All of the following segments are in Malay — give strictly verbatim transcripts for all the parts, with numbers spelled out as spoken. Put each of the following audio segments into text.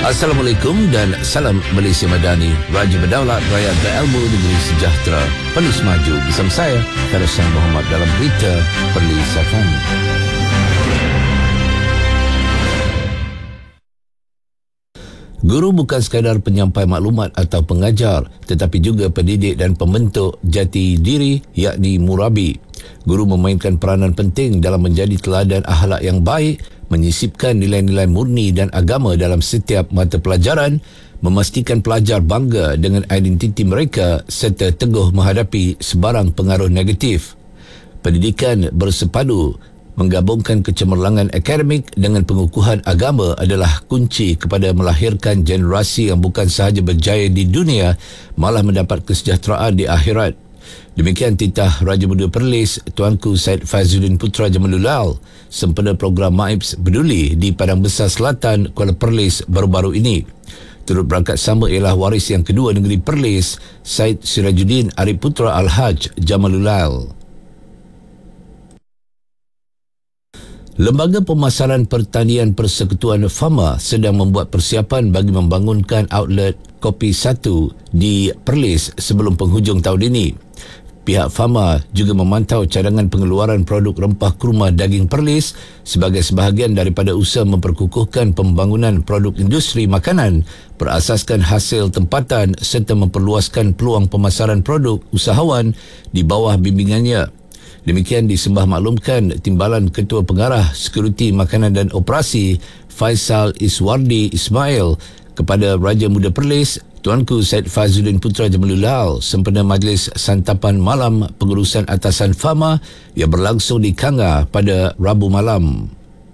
Assalamualaikum dan salam Malaysia Madani. Raja berdaulat, rakyat berilmu, negeri sejahtera. Perlis maju bersama saya, Farisan Muhammad dalam berita Perlis F M. Guru bukan sekadar penyampai maklumat atau pengajar, tetapi juga pendidik dan pembentuk jati diri, yakni murabi. Guru memainkan peranan penting dalam menjadi teladan akhlak yang baik, menyisipkan nilai-nilai murni dan agama dalam setiap mata pelajaran, memastikan pelajar bangga dengan identiti mereka serta teguh menghadapi sebarang pengaruh negatif. Pendidikan bersepadu menggabungkan kecemerlangan akademik dengan pengukuhan agama adalah kunci kepada melahirkan generasi yang bukan sahaja berjaya di dunia, malah mendapat kesejahteraan di akhirat. Demikian titah Raja Muda Perlis Tuanku Syed Faizuddin Putra Jamalul Aal sempena program MAIBS Peduli di Padang Besar Selatan, Kuala Perlis baru-baru ini. Turut berangkat sama ialah waris yang kedua negeri Perlis, Syed Sirajuddin Arif Putra Al-Haj Jamalul Aal. Lembaga Pemasaran Pertanian Persekutuan Fama sedang membuat persiapan bagi membangunkan outlet Kopi Satu di Perlis sebelum penghujung tahun ini. Pihak Fama juga memantau cadangan pengeluaran produk rempah kurma daging Perlis sebagai sebahagian daripada usaha memperkukuhkan pembangunan produk industri makanan berasaskan hasil tempatan serta memperluaskan peluang pemasaran produk usahawan di bawah bimbingannya. Demikian disembah maklumkan Timbalan Ketua Pengarah Sekuriti Makanan dan Operasi Faisal Iswardi Ismail kepada Raja Muda Perlis Tuanku Syed Faizuddin Putra Jamalul Aal sempena majlis santapan malam pengurusan atasan Fama yang berlangsung di Kanga pada Rabu malam.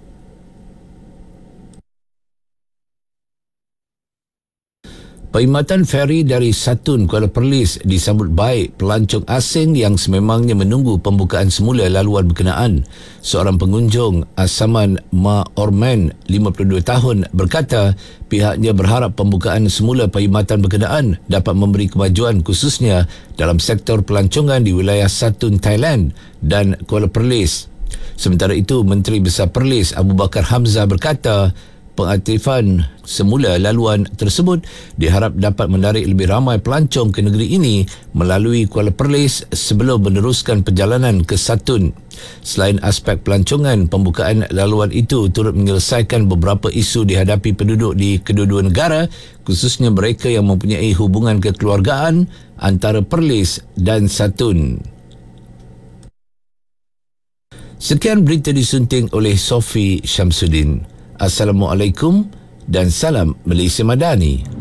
Perkhidmatan feri dari Satun Kuala Perlis disambut baik pelancong asing yang sememangnya menunggu pembukaan semula laluan berkenaan. Seorang pengunjung Asaman Ma Orman, lima puluh dua tahun, berkata pihaknya berharap pembukaan semula perkhidmatan berkenaan dapat memberi kemajuan khususnya dalam sektor pelancongan di wilayah Satun, Thailand dan Kuala Perlis. Sementara itu, Menteri Besar Perlis Abu Bakar Hamzah berkata pengaktifan semula laluan tersebut diharap dapat menarik lebih ramai pelancong ke negeri ini melalui Kuala Perlis sebelum meneruskan perjalanan ke Satun. Selain aspek pelancongan, pembukaan laluan itu turut menyelesaikan beberapa isu dihadapi penduduk di kedua-dua negara, khususnya mereka yang mempunyai hubungan kekeluargaan antara Perlis dan Satun. Sekian berita disunting oleh Sofi Syamsuddin. Assalamualaikum dan salam Malaysia Madani.